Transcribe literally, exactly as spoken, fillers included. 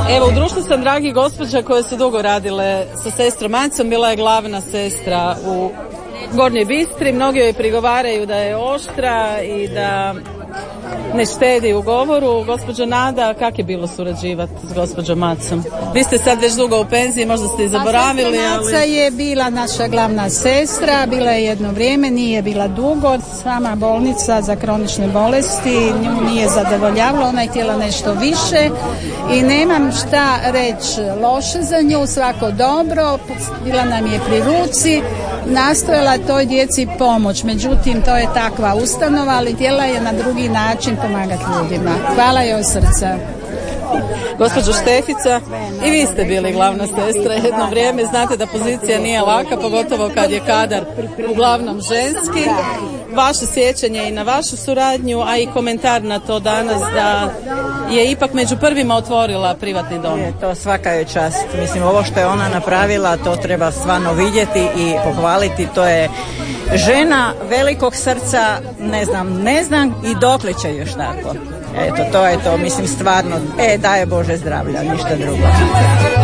Evo, u društvu sam dragi gospođa koje su dugo radile sa sestrom Macom, bila je glavna sestra u Gornjoj Bistri. Mnogi joj prigovaraju da je oštra i da ne štedi u govoru. Gospođo Nada, kak je bilo surađivati s gospođom Macom? Vi ste sad već dugo u penziji, možda ste i zaboravili, ali... ali... Maca je bila naša glavna sestra, bila je jedno vrijeme, nije bila dugo. Sama bolnica za kronične bolesti nju nije zadovoljavala, ona je htjela nešto više i nemam šta reći loše za nju, svako dobro, bila nam je pri ruci, nastojala toj djeci pomoć, međutim to je takva ustanova, ali htjela je na drugi način pomagati ljudima. Hvala joj srca. Gospođo Štefica, i vi ste bili glavna sestra jedno vrijeme, znate da pozicija nije laka, pogotovo kad je kadar uglavnom ženski. Vaše sjećanje i na vašu suradnju, a i komentar na to danas da je ipak među prvima otvorila privatni dom. Je, to svaka je čast. Mislim, ovo što je ona napravila, to treba stvarno vidjeti i pohvaliti. To je žena velikog srca, ne znam, ne znam i dokle će još tako. Eto, to je to, mislim, stvarno, e, daje Bože zdravlja, ništa drugo.